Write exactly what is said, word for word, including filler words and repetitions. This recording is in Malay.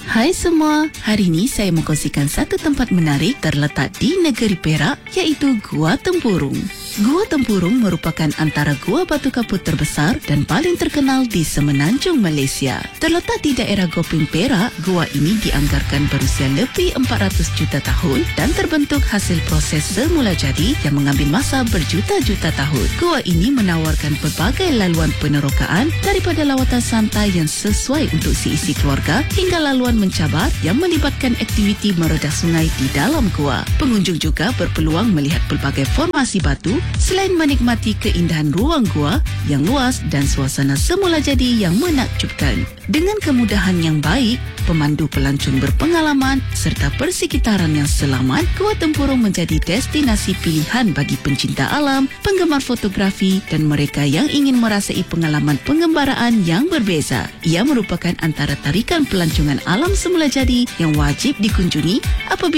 Hai semua, hari ini saya mengkongsikan satu tempat menarik terletak di negeri Perak, iaitu Gua Tempurung. Gua Tempurung merupakan antara gua batu kapur terbesar dan paling terkenal di semenanjung Malaysia. Terletak di daerah Gopeng, Perak, gua ini dianggarkan berusia lebih empat ratus juta tahun dan terbentuk hasil proses semula jadi yang mengambil masa berjuta-juta tahun. Gua ini menawarkan pelbagai laluan penerokaan daripada lawatan santai yang sesuai untuk seisi keluarga hingga laluan mencabar yang melibatkan aktiviti meredah sungai di dalam gua. Pengunjung juga berpeluang melihat pelbagai formasi batu selain menikmati keindahan ruang gua yang luas dan suasana semula jadi yang menakjubkan. Dengan kemudahan yang baik, pemandu pelancong berpengalaman serta persekitaran yang selamat, Gua Tempurung menjadi destinasi pilihan bagi pencinta alam, penggemar fotografi dan mereka yang ingin merasai pengalaman pengembaraan yang berbeza. Ia merupakan antara tarikan pelancongan alam semula jadi yang wajib dikunjungi apabila